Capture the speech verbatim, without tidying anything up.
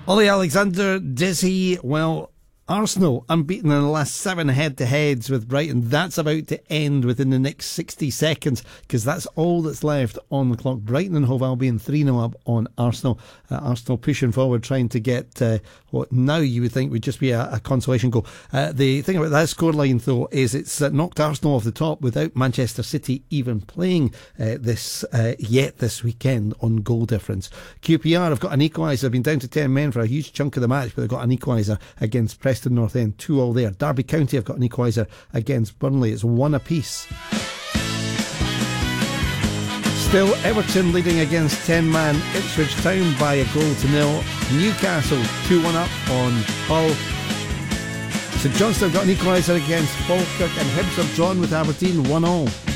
Ollie Alexander, dizzy. Well, Arsenal unbeaten in the last seven head-to-heads with Brighton. That's about to end within the next sixty seconds because that's all that's left on the clock. Brighton and Hove Albion three nil up on Arsenal. Uh, Arsenal pushing forward, trying to get uh, what now you would think would just be a, a consolation goal. Uh, the thing about that scoreline, though, is it's uh, knocked Arsenal off the top without Manchester City even playing uh, this uh, yet this weekend on goal difference. Q P R have got an equaliser. They've been down to ten men for a huge chunk of the match, but they've got an equaliser against Preston North End, two all there. Derby County have got an equaliser against Burnley. It's one apiece. Still Everton leading against ten man Ipswich Town by a goal to nil. Newcastle two one up on Hull. St Johnstone got an equaliser against Falkirk, and Hibs have drawn with Aberdeen one all.